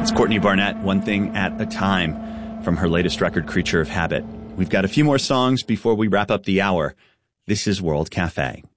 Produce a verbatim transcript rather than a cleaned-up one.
It's Courtney Barnett, One Thing at a Time, from her latest record, Creature of Habit. We've got a few more songs before we wrap up the hour. This is World Cafe.